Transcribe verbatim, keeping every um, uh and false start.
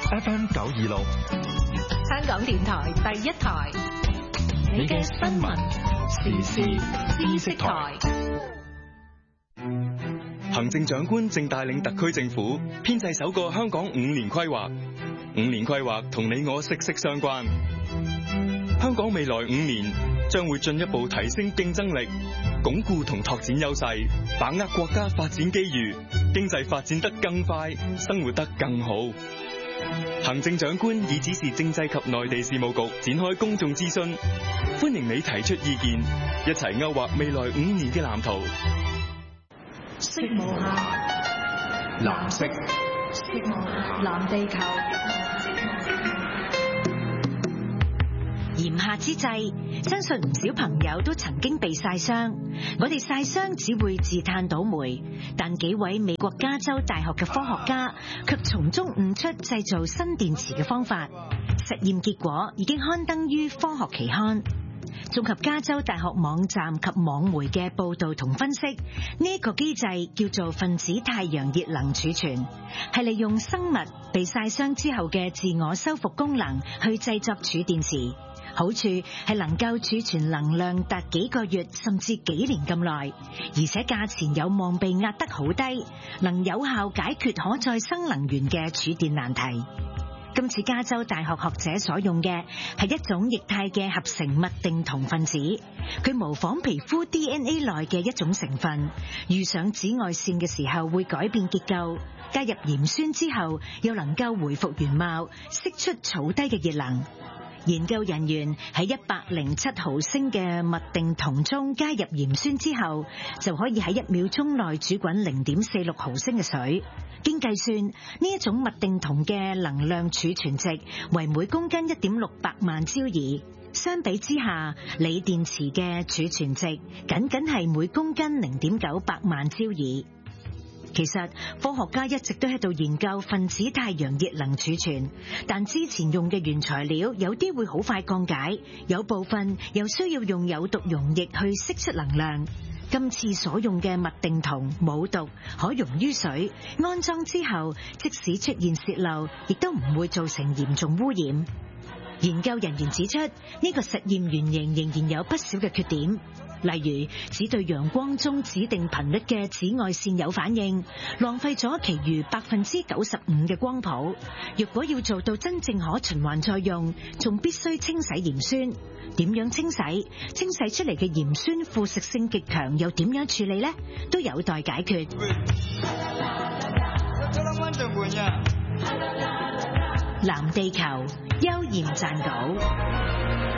F M 九二六， 香港電台第一台，你嘅新聞時事知識台。 行政長官正帶領特區政府編製首個香港五年規劃，五年規劃同你我息息相關。香港未來五年將會進一步提升競爭力，鞏固同拓展優勢，把握國家發展機遇，經濟發展得更快，生活得更好。行政長官已指示政制及內地事務局展開公眾諮詢，歡迎你提出意見，一齊勾畫未來五年嘅藍圖。 色無限，藍色，色無限，藍地球。炎夏之際，相信唔少朋友都曾經被曬傷。我哋曬傷只會自嘆倒霉，但幾位美國加州大學嘅科學家卻從中悟出製造新電池嘅方法。實驗結果已經刊登於科學期刊。綜合加州大學網站及網媒嘅報導同分析，呢一個機制叫做分子太陽熱能儲存，係利用生物被曬傷之後嘅自我修復功能去製作儲電池。好處係能夠儲存能量達幾個月甚至幾年咁耐，而且價錢有望被壓得好低，能有效解決可再生能源嘅儲電難題。今次加州大學學者所用嘅係一種液態嘅合成麥定酮分子，佢模仿皮膚 D N A 內嘅一種成分，遇上紫外線嘅時候會改變結構，加入鹽酸之後又能夠回復原貌，釋出草低嘅熱能。研究人員喺一百零七毫升嘅麥定酮中加入鹽酸之後，就可以喺一秒鐘內煮滾零點四六毫升嘅水。經計算，呢一種麥定酮嘅能量儲存值為每公斤一點六八萬焦耳。相比之下，鋰電池嘅儲存值僅僅係每公斤零點九八萬焦耳。其實科學家一直都喺度研究分子太陽熱能儲存，但之前用嘅原材料有啲會好快降解，有部分又需要用有毒溶液去釋出能量。今次所用嘅麥定酮冇毒，可溶於水，安裝之後即使出現洩漏，亦都唔會造成嚴重污染。研究人員指出，呢個實驗原型仍然有不少嘅缺點，例如只對陽光中指定頻率嘅紫外線有反應，浪費咗其餘百分之九十五嘅光譜。若果要做到真正可循環再用，仲必須清洗鹽酸。點樣清洗？清洗出嚟嘅鹽酸腐蝕性極強，又點樣處理呢？都有待解決。藍地球，邱焱撰稿。